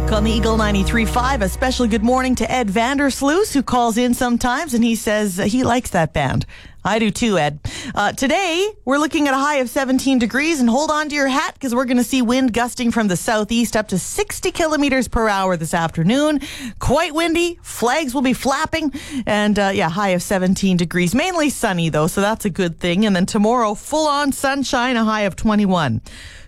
On the Eagle 93.5, a special good morning to Ed Vandersloot, who calls in sometimes, and he says he likes that band. I do too, Ed. Today, we're looking at a high of 17 degrees, and hold on to your hat because we're going to see wind gusting from the southeast up to 60 kilometers per hour this afternoon. Quite windy. Flags will be flapping, and high of 17 degrees. Mainly sunny, though, so that's a good thing. And then tomorrow, full-on sunshine, a high of 21.